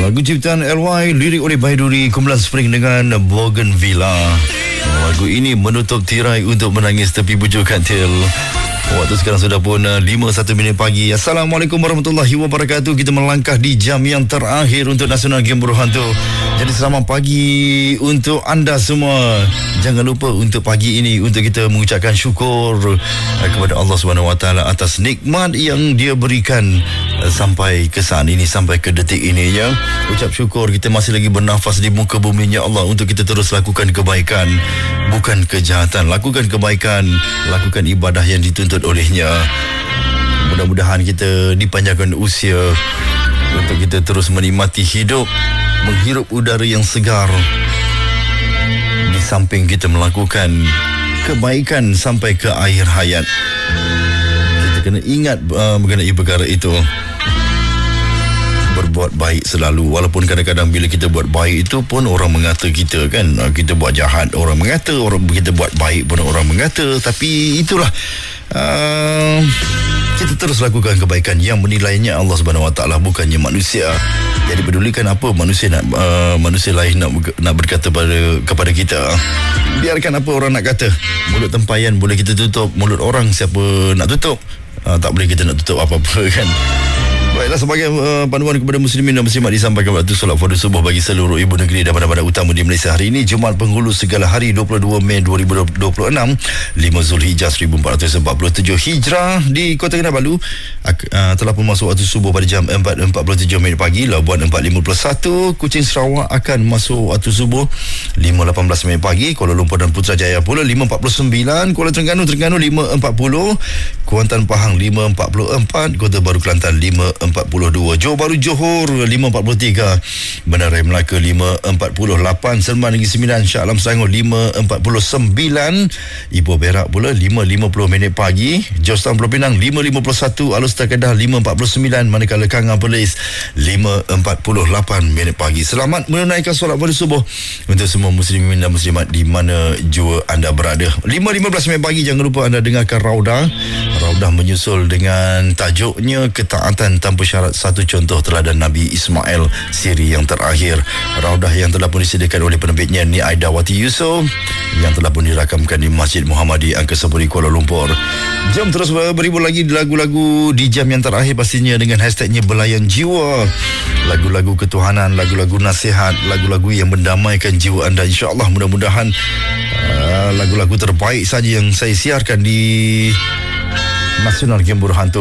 Lagu ciptaan LY, lirik oleh Baiduri, kumpulan Spring dengan Bougainvillea. Lagu ini menutup tirai untuk menangis tepi bujur katil. Waktu sekarang sudah pun 5:01 pagi. Assalamualaikum warahmatullahi wabarakatuh. Kita melangkah di jam yang terakhir untuk Nasional Game Berhantu. Jadi selamat pagi untuk anda semua. Jangan lupa untuk pagi ini untuk kita mengucapkan syukur kepada Allah SWT atas nikmat yang Dia berikan sampai ke saat ini, sampai ke detik ini ya. Ucap syukur kita masih lagi bernafas di muka bumi ya Allah, untuk kita terus lakukan kebaikan, bukan kejahatan. Lakukan kebaikan, lakukan ibadah yang dituntut olehnya. Mudah-mudahan kita dipanjangkan usia untuk kita terus menikmati hidup, menghirup udara yang segar, di samping kita melakukan kebaikan sampai ke akhir hayat. Kita kena ingat mengenai perkara itu. Berbuat baik selalu, walaupun kadang-kadang bila kita buat baik itu pun orang mengata kita kan, kita buat jahat orang mengata, orang kita buat baik pun orang mengata. Tapi itulah, kita terus lakukan kebaikan yang menilainya Allah SWT, bukannya manusia. Jadi pedulikan apa manusia lain nak berkata kepada kita. Biarkan apa orang nak kata. Mulut tempayan boleh kita tutup, mulut orang siapa nak tutup, tak boleh kita nak tutup apa-apa kan. Baiklah, sebagai panduan kepada muslimin dan muslimat disampaikan waktu solat fardu subuh bagi seluruh ibu negeri dan bandar-bandar utama di Malaysia hari ini, Jumaat Penghulu segala hari 22 Mei 2026, 5 Zulhijjah 1447 Hijrah. Di Kota Kinabalu telah pun masuk waktu subuh pada jam 4.47 minit pagi. Labuan 4.51, Kuching Sarawak akan masuk waktu subuh 5.18 minit pagi. Kuala Lumpur dan Putrajaya pula 5.49, Kuala Terengganu 5.40, Kuantan Pahang 5.44, Kota Baru Kelantan 5.42, Johor Bahru Johor 5.43, Bandar Raya Melaka 5.48, Seremban Negeri Sembilan Shah Alam Selangor 5.49, Ipoh Perak pula 5.50 minit pagi, Jostan Pulau Pinang 5.51, Alustar Kedah 5.49, manakala Kangan Perlis 5.48 minit pagi. Selamat menunaikan solat fardu subuh untuk semua muslimin dan muslimat di mana jua anda berada. 5.15 minit pagi, jangan lupa anda dengarkan Raudah menyusul dengan tajuknya Ketaatan Tanpa Syarat, satu contoh teladan Nabi Ismail, siri yang terakhir. Raudah yang telah pun disediakan oleh penerbitnya Ni Aidawati Yusof, yang telah pun dirakamkan di Masjid Muhammadi Angkasa Puri Kuala Lumpur. Jom terus beribu lagi lagu-lagu di jam yang terakhir, pastinya dengan hashtagnya Belayan Jiwa. Lagu-lagu ketuhanan, lagu-lagu nasihat, lagu-lagu yang mendamaikan jiwa anda. InsyaAllah mudah-mudahan lagu-lagu terbaik saja yang saya siarkan di Nasional Game Berhantu.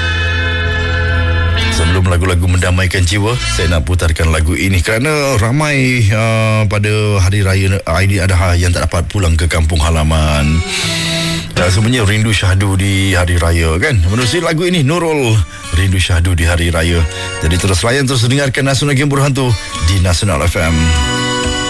Sebelum lagu-lagu mendamaikan jiwa, saya nak putarkan lagu ini kerana ramai pada hari raya Aidiladha yang tak dapat pulang ke kampung halaman. Sebenarnya rindu syahdu di hari raya kan. Menerusi lagu ini, Nurul, rindu syahdu di hari raya. Jadi terus layan, terus dengarkan Nasional Game Berhantu di Nasional FM.